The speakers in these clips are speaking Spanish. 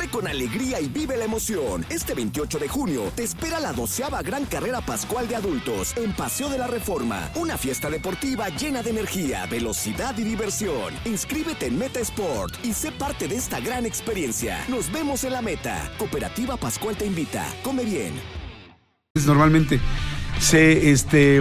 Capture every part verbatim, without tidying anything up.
Corre con alegría y vive la emoción. Este veintiocho de junio te espera la doceava Gran Carrera Pascual de Adultos en Paseo de la Reforma. Una fiesta deportiva llena de energía, velocidad y diversión. Inscríbete en Meta Sport y sé parte de esta gran experiencia. Nos vemos en la meta. Cooperativa Pascual te invita. Come bien. Normalmente se, este,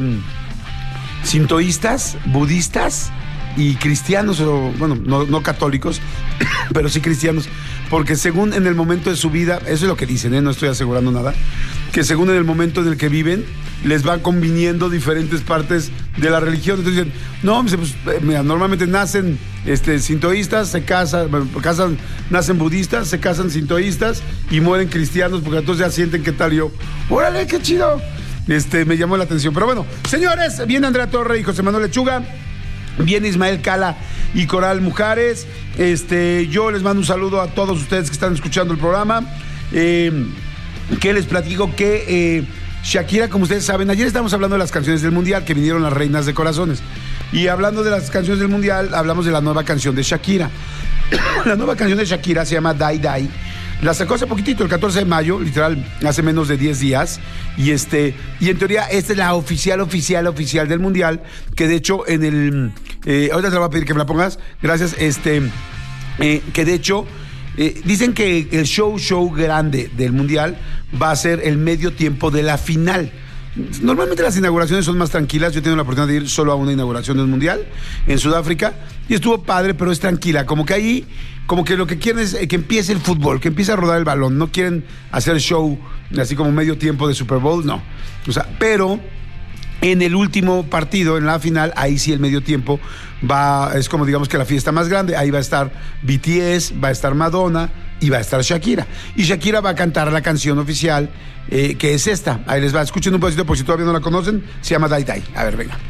sintoístas, budistas y cristianos, o bueno, no, no católicos, pero sí cristianos, porque según en el momento de su vida, eso es lo que dicen, ¿eh? No estoy asegurando nada, que según en el momento en el que viven, les va conviniendo diferentes partes de la religión. Entonces dicen, no, pues, mira, normalmente nacen este, sintoístas, se casan, bueno, casan, nacen budistas, se casan sintoístas y mueren cristianos, porque entonces ya sienten qué tal. Yo, órale, qué chido. Este, me llamó la atención. Pero bueno, señores, viene Andrea Torre y José Manuel Lechuga. Viene Ismael Cala y Coral Mujares. Este, yo les mando un saludo a todos ustedes que están escuchando el programa. Eh, que les platico que eh, Shakira, como ustedes saben, ayer estábamos hablando de las canciones del Mundial, que vinieron las reinas de corazones. Y hablando de las canciones del Mundial, hablamos de la nueva canción de Shakira. La nueva canción de Shakira se llama Die Die. La sacó hace poquitito, el catorce de mayo, literal, hace menos de diez días. Y este, y en teoría, esta es la oficial, oficial, oficial del Mundial. Que de hecho, en el. Eh, ahorita te voy a pedir que me la pongas. Gracias. Este. Eh, que de hecho, eh, dicen que el show, show grande del Mundial va a ser el medio tiempo de la final. Normalmente las inauguraciones son más tranquilas. Yo he tenido la oportunidad de ir solo a una inauguración del Mundial en Sudáfrica y estuvo padre, pero es tranquila. Como que ahí, como que lo que quieren es que empiece el fútbol, que empiece a rodar el balón. No quieren hacer show así como medio tiempo de Super Bowl, no. O sea, pero en el último partido, en la final, ahí sí el medio tiempo va, es como digamos que la fiesta más grande. Ahí va a estar B T S, va a estar Madonna y va a estar Shakira. Y Shakira va a cantar la canción oficial, eh, que es esta. Ahí les va, escuchen un pedacito por si todavía no la conocen. Se llama Die Die. A ver, venga.